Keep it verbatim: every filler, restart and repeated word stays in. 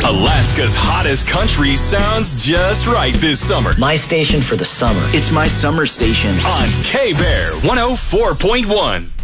Alaska's hottest country sounds just right this summer. My station for the summer. It's my summer station. On K-Bear one oh four point one.